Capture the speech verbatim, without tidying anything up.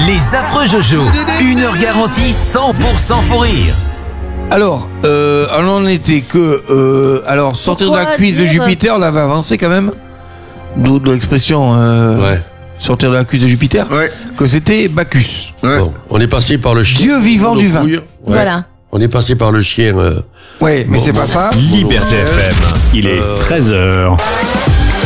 Les affreux Jojo, une heure garantie cent pour cent pour rire. Alors, euh, on en était que... Euh, alors, sortir Pourquoi de la cuisse de dire- Jupiter, on l'avait avancé quand même. D'où de l'expression euh, Ouais. sortir de la cuisse de Jupiter. Ouais. Que c'était Bacchus. Ouais. Bon, on est passé par le chien. Dieu vivant du vin. Monopouille. Ouais. Voilà. On est passé par le chien. Euh, Ouais, mais Bon, c'est bon. pas ça. Liberté F M, il est Euh, treize heures.